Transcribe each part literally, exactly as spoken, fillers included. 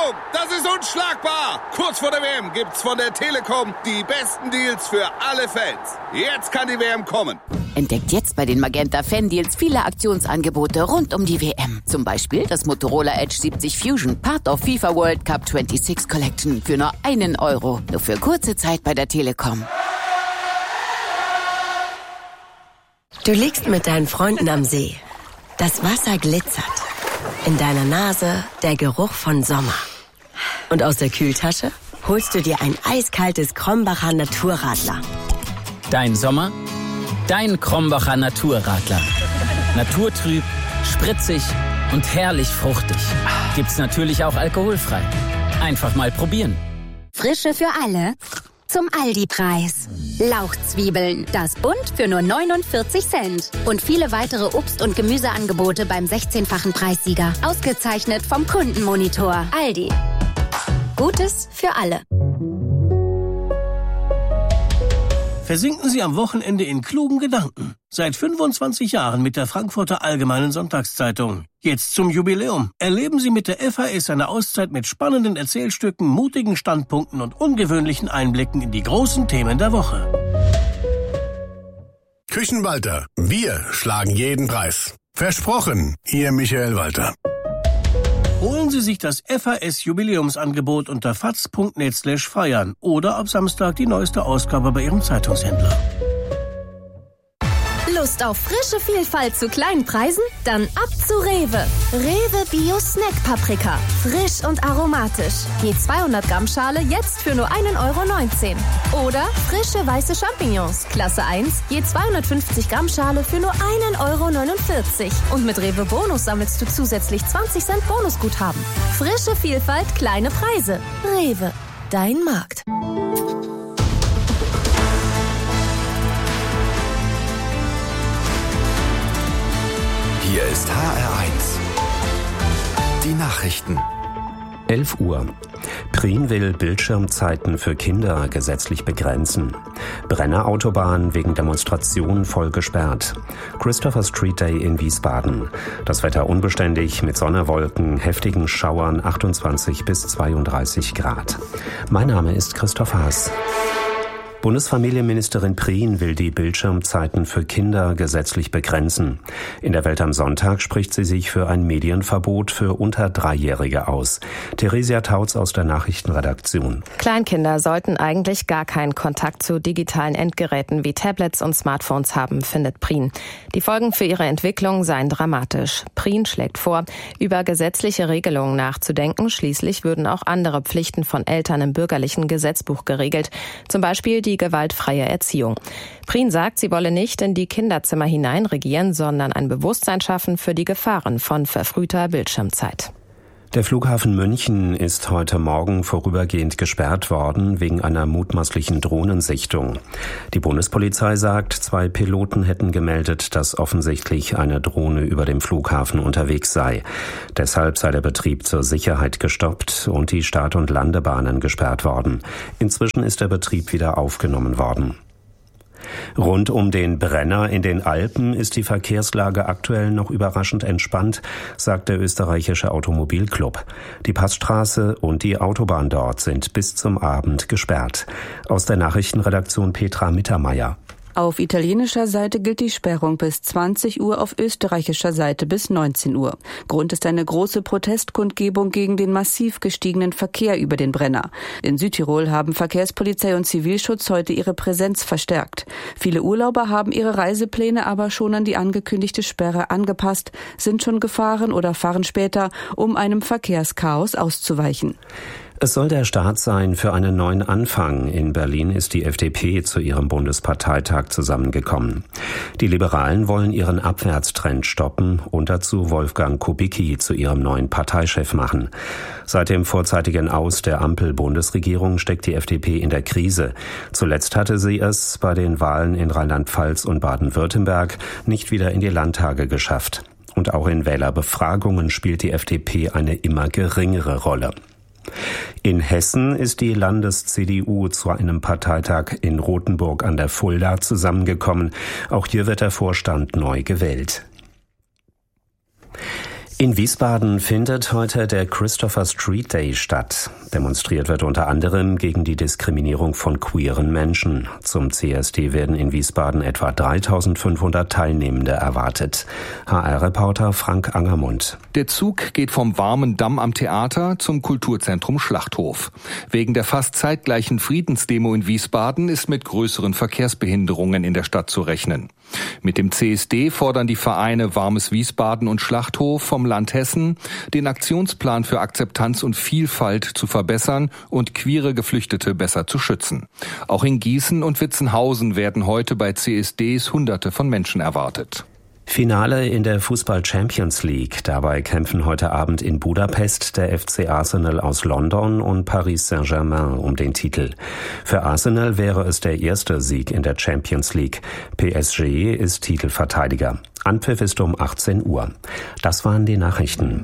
Achtung, das ist unschlagbar! Kurz vor der W M gibt's von der Telekom die besten Deals für alle Fans. Jetzt kann die W M kommen. Entdeckt jetzt bei den Magenta Fan-Deals viele Aktionsangebote rund um die W M. Zum Beispiel das Motorola Edge siebzig Fusion, Part of FIFA World Cup sechsundzwanzig Collection für nur einen Euro. Nur für kurze Zeit bei der Telekom. Du liegst mit deinen Freunden am See. Das Wasser glitzert. In deiner Nase der Geruch von Sommer. Und aus der Kühltasche holst du dir ein eiskaltes Krombacher Naturradler. Dein Sommer? Dein Krombacher Naturradler. Naturtrüb, spritzig und herrlich fruchtig. Gibt's natürlich auch alkoholfrei. Einfach mal probieren. Frische für alle. Zum Aldi-Preis. Lauchzwiebeln, das Bund für nur neunundvierzig Cent. Und viele weitere Obst- und Gemüseangebote beim sechzehnfachen Preissieger. Ausgezeichnet vom Kundenmonitor. Aldi. Gutes für alle. Versinken Sie am Wochenende in klugen Gedanken. Seit fünfundzwanzig Jahren mit der Frankfurter Allgemeinen Sonntagszeitung. Jetzt zum Jubiläum. Erleben Sie mit der F A S eine Auszeit mit spannenden Erzählstücken, mutigen Standpunkten und ungewöhnlichen Einblicken in die großen Themen der Woche. Küchenwalter. Wir schlagen jeden Preis. Versprochen, Ihr Michael Walter. Holen Sie sich das F A S-Jubiläumsangebot unter faz punkt net slash feiern oder ab Samstag die neueste Ausgabe bei Ihrem Zeitungshändler. Lust auf frische Vielfalt zu kleinen Preisen? Dann ab zu Rewe. Rewe Bio Snack Paprika. Frisch und aromatisch. Je zweihundert Gramm Schale jetzt für nur einen Euro neunzehn. Oder frische weiße Champignons. Klasse eins. Je zweihundertfünfzig Gramm Schale für nur einen Euro neunundvierzig. Und mit Rewe Bonus sammelst du zusätzlich zwanzig Cent Bonusguthaben. Frische Vielfalt, kleine Preise. Rewe. Dein Markt. Hier ist H R eins. Die Nachrichten. elf Uhr. Prien will Bildschirmzeiten für Kinder gesetzlich begrenzen. Brenner Autobahn wegen Demonstration voll gesperrt. Christopher Street Day in Wiesbaden. Das Wetter unbeständig mit Sonne, heftigen Schauern, achtundzwanzig bis zweiunddreißig Grad. Mein Name ist Christoph Haas. Bundesfamilienministerin Prien will die Bildschirmzeiten für Kinder gesetzlich begrenzen. In der Welt am Sonntag spricht sie sich für ein Medienverbot für unter Dreijährige aus. Theresia Tautz aus der Nachrichtenredaktion. Kleinkinder sollten eigentlich gar keinen Kontakt zu digitalen Endgeräten wie Tablets und Smartphones haben, findet Prien. Die Folgen für ihre Entwicklung seien dramatisch. Prien schlägt vor, über gesetzliche Regelungen nachzudenken. Schließlich würden auch andere Pflichten von Eltern im bürgerlichen Gesetzbuch geregelt. Zum Beispiel die gewaltfreie Erziehung. Prien sagt, sie wolle nicht in die Kinderzimmer hineinregieren, sondern ein Bewusstsein schaffen für die Gefahren von verfrühter Bildschirmzeit. Der Flughafen München ist heute Morgen vorübergehend gesperrt worden wegen einer mutmaßlichen Drohnensichtung. Die Bundespolizei sagt, zwei Piloten hätten gemeldet, dass offensichtlich eine Drohne über dem Flughafen unterwegs sei. Deshalb sei der Betrieb zur Sicherheit gestoppt und die Start- und Landebahnen gesperrt worden. Inzwischen ist der Betrieb wieder aufgenommen worden. Rund um den Brenner in den Alpen ist die Verkehrslage aktuell noch überraschend entspannt, sagt der österreichische Automobilclub. Die Passstraße und die Autobahn dort sind bis zum Abend gesperrt. Aus der Nachrichtenredaktion Petra Mittermeier. Auf italienischer Seite gilt die Sperrung bis zwanzig Uhr, auf österreichischer Seite bis neunzehn Uhr. Grund ist eine große Protestkundgebung gegen den massiv gestiegenen Verkehr über den Brenner. In Südtirol haben Verkehrspolizei und Zivilschutz heute ihre Präsenz verstärkt. Viele Urlauber haben ihre Reisepläne aber schon an die angekündigte Sperre angepasst, sind schon gefahren oder fahren später, um einem Verkehrschaos auszuweichen. Es soll der Start sein für einen neuen Anfang. In Berlin ist die F D P zu ihrem Bundesparteitag zusammengekommen. Die Liberalen wollen ihren Abwärtstrend stoppen und dazu Wolfgang Kubicki zu ihrem neuen Parteichef machen. Seit dem vorzeitigen Aus der Ampel-Bundesregierung steckt die F D P in der Krise. Zuletzt hatte sie es bei den Wahlen in Rheinland-Pfalz und Baden-Württemberg nicht wieder in die Landtage geschafft. Und auch in Wählerbefragungen spielt die F D P eine immer geringere Rolle. In Hessen ist die Landes-C D U zu einem Parteitag in Rothenburg an der Fulda zusammengekommen. Auch hier wird der Vorstand neu gewählt. In Wiesbaden findet heute der Christopher Street Day statt. Demonstriert wird unter anderem gegen die Diskriminierung von queeren Menschen. Zum C S D werden in Wiesbaden etwa dreitausendfünfhundert Teilnehmende erwartet. H R-Reporter Frank Angermund. Der Zug geht vom warmen Damm am Theater zum Kulturzentrum Schlachthof. Wegen der fast zeitgleichen Friedensdemo in Wiesbaden ist mit größeren Verkehrsbehinderungen in der Stadt zu rechnen. Mit dem C S D fordern die Vereine Warmes Wiesbaden und Schlachthof vom Land Hessen, den Aktionsplan für Akzeptanz und Vielfalt zu verbessern und queere Geflüchtete besser zu schützen. Auch in Gießen und Witzenhausen werden heute bei C S Ds Hunderte von Menschen erwartet. Finale in der Fußball-Champions League. Dabei kämpfen heute Abend in Budapest der F C Arsenal aus London und Paris Saint-Germain um den Titel. Für Arsenal wäre es der erste Sieg in der Champions League. P S G ist Titelverteidiger. Anpfiff ist um achtzehn Uhr. Das waren die Nachrichten.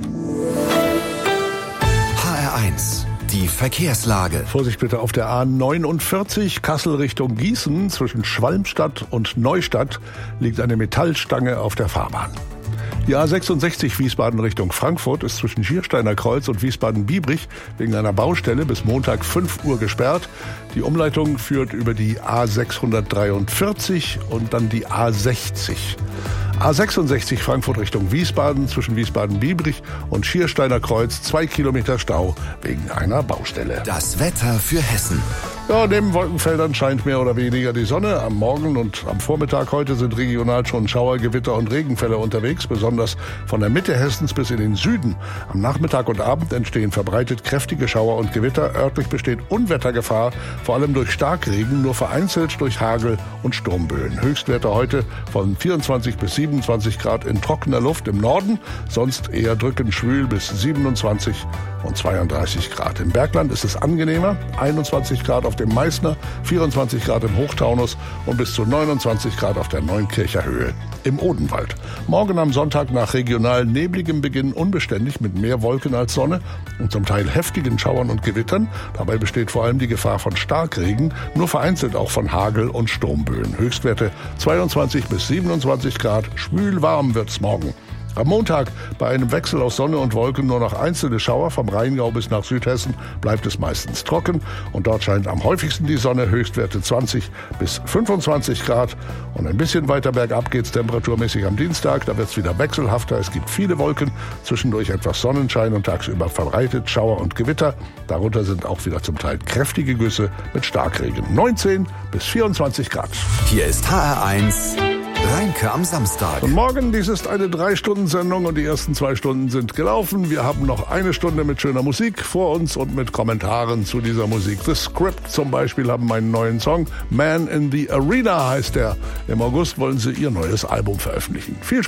H R eins. Die Verkehrslage. Vorsicht bitte auf der A neunundvierzig Kassel Richtung Gießen. Zwischen Schwalmstadt und Neustadt liegt eine Metallstange auf der Fahrbahn. Die A sechsundsechzig Wiesbaden Richtung Frankfurt ist zwischen Schiersteiner Kreuz und Wiesbaden-Biebrich wegen einer Baustelle bis Montag fünf Uhr gesperrt. Die Umleitung führt über die A sechshundertdreiundvierzig und dann die A sechzig. A sechsundsechzig Frankfurt Richtung Wiesbaden zwischen Wiesbaden-Biebrich und Schiersteiner Kreuz zwei Kilometer Stau wegen einer Baustelle. Das Wetter für Hessen. Ja, neben Wolkenfeldern scheint mehr oder weniger die Sonne. Am Morgen und am Vormittag heute sind regional schon Schauer, Gewitter und Regenfälle unterwegs, besonders von der Mitte Hessens bis in den Süden. Am Nachmittag und Abend entstehen verbreitet kräftige Schauer und Gewitter. Örtlich besteht Unwettergefahr, vor allem durch Starkregen, nur vereinzelt durch Hagel und Sturmböen. Höchstwerte heute von vierundzwanzig bis siebenundzwanzig Grad in trockener Luft im Norden, sonst eher drückend schwül bis siebenundzwanzig und zweiunddreißig Grad. Im Bergland ist es angenehmer, einundzwanzig Grad auf dem Meißner, vierundzwanzig Grad im Hochtaunus und bis zu neunundzwanzig Grad auf der Neunkircher Höhe im Odenwald. Morgen am Sonntag nach regional nebligem Beginn unbeständig mit mehr Wolken als Sonne und zum Teil heftigen Schauern und Gewittern. Dabei besteht vor allem die Gefahr von Starkregen, nur vereinzelt auch von Hagel und Sturmböen. Höchstwerte zweiundzwanzig bis siebenundzwanzig Grad, schwül warm wird's morgen. Am Montag bei einem Wechsel aus Sonne und Wolken nur noch einzelne Schauer. Vom Rheingau bis nach Südhessen bleibt es meistens trocken. Und dort scheint am häufigsten die Sonne, Höchstwerte zwanzig bis fünfundzwanzig Grad. Und ein bisschen weiter bergab geht's temperaturmäßig am Dienstag. Da wird's wieder wechselhafter. Es gibt viele Wolken, zwischendurch etwas Sonnenschein und tagsüber verbreitet Schauer und Gewitter. Darunter sind auch wieder zum Teil kräftige Güsse mit Starkregen. neunzehn bis vierundzwanzig Grad. Hier ist H R eins. Rheinke am Samstag. Und morgen, dies ist eine drei-Stunden-Sendung und die ersten zwei Stunden sind gelaufen. Wir haben noch eine Stunde mit schöner Musik vor uns und mit Kommentaren zu dieser Musik. The Script zum Beispiel haben einen neuen Song. Man in the Arena heißt er. Im August wollen sie ihr neues Album veröffentlichen. Viel